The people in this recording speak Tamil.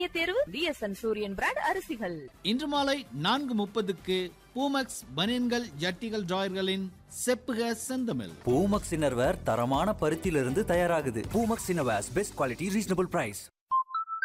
தேர்வு பிஎஸ்என் சூரியன் பிராண்ட் அரிசிகள். இன்று மாலை 4:30க்கு பூமக்ஸ் பனியன்கள் ஜட்டிகள் டிராயர்களின் செப்புக செந்தமிழ். பூமக்ஸ் இன்னர்வேர் தரமான பருத்தியிலிருந்து தயாராகுது. Poomex innerwears best quality reasonable price.